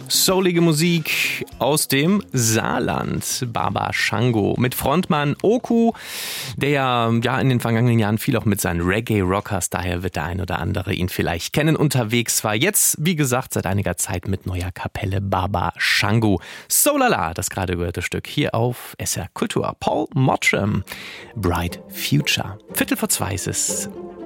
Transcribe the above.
Soulige Musik aus dem Saarland. Baba Shango mit Frontmann Oku, der ja in den vergangenen Jahren viel auch mit seinen Reggae-Rockers, daher wird der ein oder andere ihn vielleicht kennen, unterwegs war. Jetzt, wie gesagt, seit einiger Zeit mit neuer Kapelle Baba Shango. So Lala, das gerade gehörte Stück hier auf SR Kultur. Paul Mottram, Bright Future. 2:15 ist es.